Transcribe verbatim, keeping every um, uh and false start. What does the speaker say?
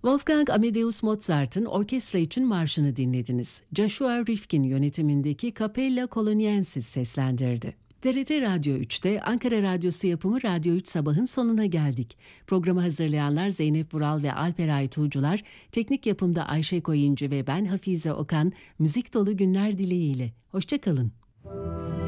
Wolfgang Amadeus Mozart'ın orkestra için marşını dinlediniz. Joshua Rifkin yönetimindeki Capella Coloniensis seslendirdi. T R T Radyo üçte Ankara Radyosu yapımı Radyo üç Sabah'ın sonuna geldik. Programı hazırlayanlar Zeynep Vural ve Alper Aytuğcular, teknik yapımda Ayşe Koyuncu ve ben Hafize Okan, müzik dolu günler dileğiyle. Hoşça kalın.